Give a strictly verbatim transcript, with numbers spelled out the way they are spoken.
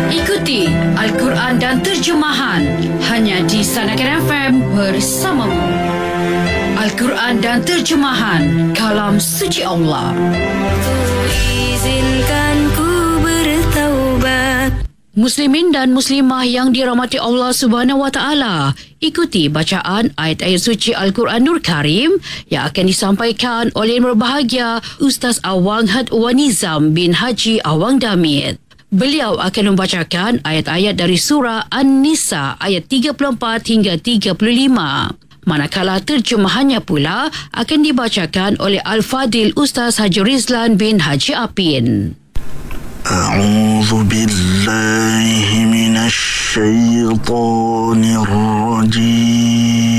Ikuti Al-Quran dan terjemahan hanya di Sanakan F M bersamamu. Al-Quran dan terjemahan kalam suci Allah. Izinkan ku bertaubat. Muslimin dan muslimah yang dirahmati Allah Subhanahu Wa Taala, ikuti bacaan ayat-ayat suci Al-Quranul Karim yang akan disampaikan oleh yang berbahagia Ustaz Awang Hadwan Nizam bin Haji Awang Damit. Beliau akan membacakan ayat-ayat dari surah An-Nisa ayat tiga puluh empat hingga tiga puluh lima. Manakala terjemahannya pula akan dibacakan oleh Al-Fadil Ustaz Haji Rizlan bin Haji Apin. أعوذ بالله من الشيطان الرجيم